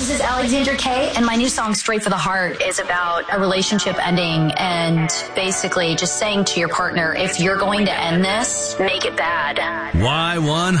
This is Alexandra Kay, and my new song, Straight for the Heart, is about a relationship ending and basically just saying to your partner, if you're going to end this, make it bad. Y1